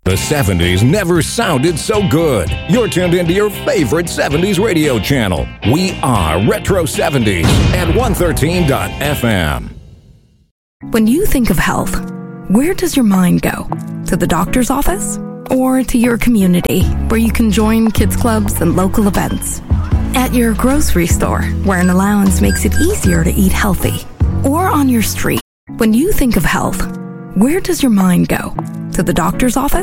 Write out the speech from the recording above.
The 70s never sounded so good. You're tuned into your favorite 70s radio channel. We are Retro 70s at 113.fm. When you think of health, where does your mind go? To the doctor's office? Or to your community, where you can join kids clubs and local events? At your grocery store, where an allowance makes it easier to eat healthy? Or on your street? When you think of health, where does your mind go? To the doctor's office?